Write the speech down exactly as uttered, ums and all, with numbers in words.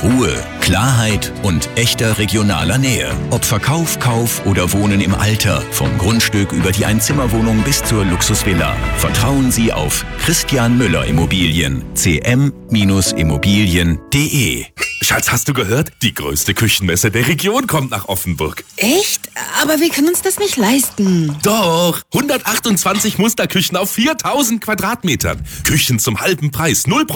Ruhe, Klarheit und echter regionaler Nähe. Ob Verkauf, Kauf oder Wohnen im Alter. Vom Grundstück über die Einzimmerwohnung bis zur Luxusvilla. Vertrauen Sie auf Christian Müller Immobilien. c m Immobilien punkt de. Schatz, hast du gehört? Die größte Küchenmesse der Region kommt nach Offenburg. Echt? Aber wir können uns das nicht leisten. Doch, hundertachtundzwanzig Musterküchen auf viertausend Quadratmetern. Küchen zum halben Preis, null Prozent